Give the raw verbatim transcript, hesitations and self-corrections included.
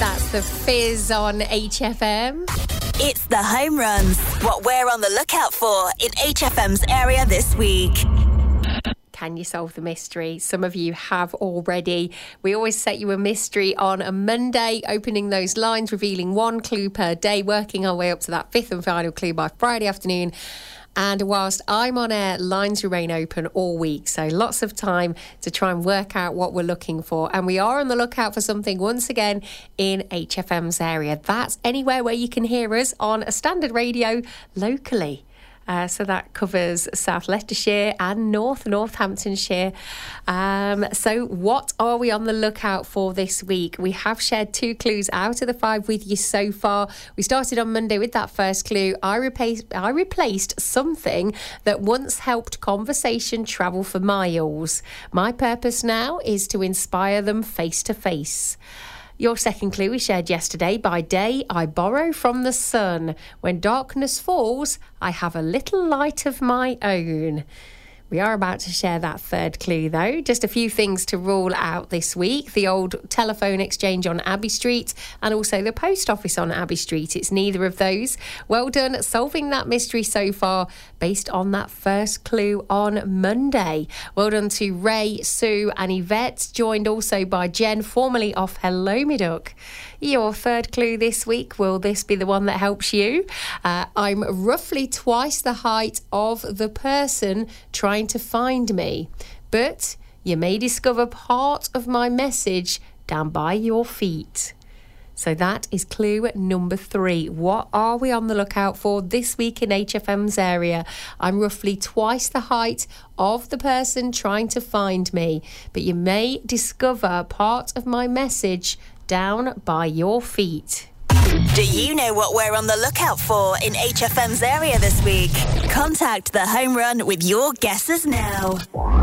That's the Fizz on H F M. It's the home runs. What we're on the lookout for in H F M's area this week. Can you solve the mystery? Some of you have already. We always set you a mystery on a Monday, opening those lines, revealing one clue per day, working our way up to that fifth and final clue by Friday afternoon. And whilst I'm on air, lines remain open all week. So lots of time to try and work out what we're looking for. And we are on the lookout for something once again in H F M's area. That's anywhere where you can hear us on a standard radio locally. Uh, so that covers South Leicestershire and North Northamptonshire. Um, so what are we on the lookout for this week? We have shared two clues out of the five with you so far. We started on Monday with that first clue. I replaced, I replaced something that once helped conversation travel for miles. My purpose now is to inspire them face to face. Your second clue we shared yesterday. By day, I borrow from the sun. When darkness falls, I have a little light of my own. We are about to share that third clue, though. Just a few things to rule out this week. The old telephone exchange on Abbey Street and also the post office on Abbey Street. It's neither of those. Well done solving that mystery so far based on that first clue on Monday. Well done to Ray, Sue and Yvette, joined also by Jen, formerly off Hello Me Duck. Your third clue this week, will this be the one that helps you? Uh, I'm roughly twice the height of the person trying to find me, but you may discover part of my message down by your feet. So that is clue number three. What are we on the lookout for this week in H F M's area? I'm roughly twice the height of the person trying to find me, but you may discover part of my message down by your feet. Do you know what we're on the lookout for in H F M's area this week? Contact the Home Run with your guesses now.